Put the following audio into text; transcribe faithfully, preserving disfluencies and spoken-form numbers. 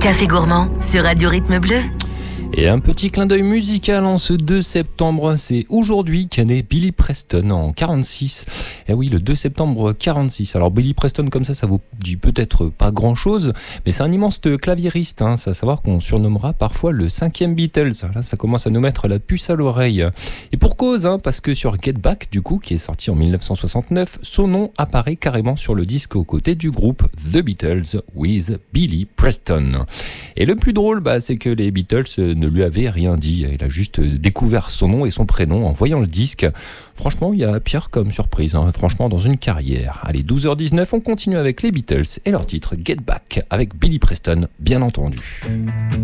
Café Gourmand sur Radio Rythme Bleu. Et un petit clin d'œil musical en ce deux septembre, c'est aujourd'hui qu'est né Billy Preston en quarante-six. Eh oui, le deux septembre quarante-six. Alors Billy Preston comme ça, ça vous dit peut-être pas grand-chose, mais c'est un immense claviériste, hein. C'est à savoir qu'on surnommera parfois le cinquième Beatles. Là, ça commence à nous mettre la puce à l'oreille. Et pour cause, hein, parce que sur Get Back, du coup, qui est sorti en dix-neuf cent soixante-neuf, son nom apparaît carrément sur le disque aux côtés du groupe The Beatles with Billy Preston. Et le plus drôle, bah, c'est que les Beatles ne lui avaient rien dit. Il a juste découvert son nom et son prénom en voyant le disque. Franchement, il y a pire comme surprise, hein, franchement, dans une carrière. Allez, douze heures dix-neuf, on continue avec les Beatles et leur titre Get Back avec Billy Preston, bien entendu.